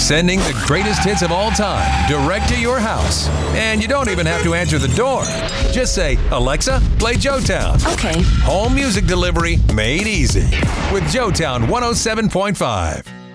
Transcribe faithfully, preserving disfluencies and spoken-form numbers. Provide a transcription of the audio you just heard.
Sending the greatest hits of all time direct to your house. And you don't even have to answer the door. Just say, Alexa, play Joetown. Okay. Home music delivery made easy with Joetown one oh seven point five.